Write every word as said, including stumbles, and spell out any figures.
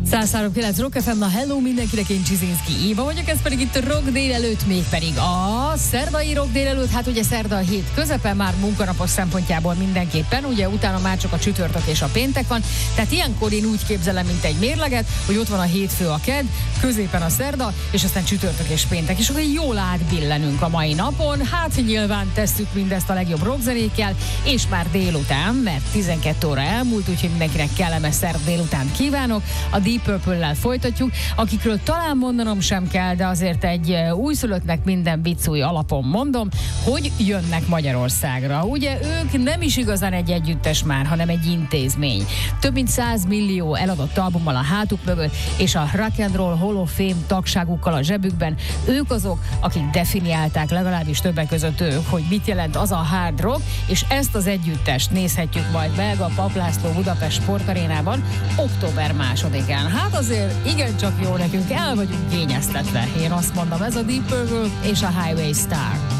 száz három kilenc Rock ef em, na hello mindenkinek, én Csizinszki Éva vagyok, ez pedig itt Rock délelőtt, mégpedig a szerdai Rock délelőtt, hát ugye szerda a hét közepe, már munkanapos szempontjából mindenképpen, ugye utána már csak a csütörtök és a péntek van, tehát ilyenkor én úgy képzelem, mint egy mérleget, hogy ott van a hétfő, a kedd, középen a szerda, és aztán csütörtök és péntek, és akkor jól átbillenünk a mai napon, hát nyilván tesszük mindezt a legjobb rockzenékkel, és már délután, mert tizenkét óra elmúlt, úgyhogy mindenkinek kellemes szerda délután kívánok, a Deep Purple-lel folytatjuk, akikről talán mondanom sem kell, de azért egy újszülöttnek minden vicúj alapon mondom, hogy jönnek Magyarországra. Ugye ők nem is igazán egy együttes már, hanem egy intézmény. Több mint száz millió eladott albummal a hátuk mögött, és a Rock and Roll Hall of Fame tagságukkal a zsebükben. Ők azok, akik definiálták, legalábbis többek között ők, hogy mit jelent az a hard rock, és ezt az együttest nézhetjük majd meg a Papp László Budapest Sportarénában október másodikán. Hát azért igencsak jó nekünk, el vagyunk kényeztetve. Én azt mondom, ez a Deep Purple és a Highway Star.